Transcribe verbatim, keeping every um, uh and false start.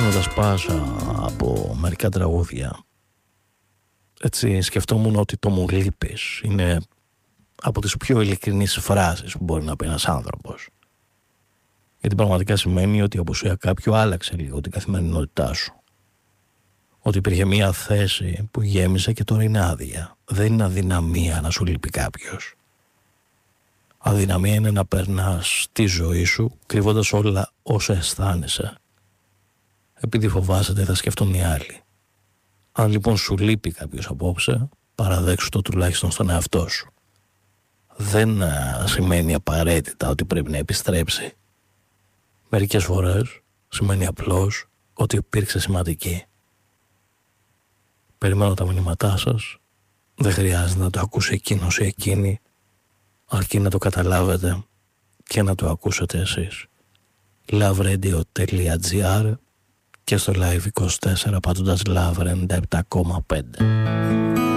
Παίρνοντας πάσα από μερικά τραγούδια, έτσι σκεφτόμουν ότι το «μου λείπεις» είναι από τις πιο ειλικρινείς φράσεις που μπορεί να πει ένας άνθρωπος. Γιατί πραγματικά σημαίνει ότι η απουσία κάποιου άλλαξε λίγο την καθημερινότητά σου. Ότι υπήρχε μία θέση που γέμισε και τώρα είναι άδεια. Δεν είναι αδυναμία να σου λείπει κάποιος. Αδυναμία είναι να περνάς τη ζωή σου κρύβοντας όλα όσα αισθάνεσαι, επειδή φοβάσαι ότι θα σκεφτούν οι άλλοι. Αν λοιπόν σου λείπει κάποιος απόψε, παραδέξου το τουλάχιστον στον εαυτό σου. Δεν α, σημαίνει απαραίτητα ότι πρέπει να επιστρέψει. Μερικές φορές σημαίνει απλώς ότι υπήρξε σημαντική. Περιμένω τα μηνύματά σας. Δεν χρειάζεται να το ακούσει εκείνος ή εκείνη, αρκεί να το καταλάβετε και να το ακούσετε εσείς. loveradio τελεία gr και στο live είκοσι τέσσερα πατώντας Love ενενήντα επτά κόμμα πέντε.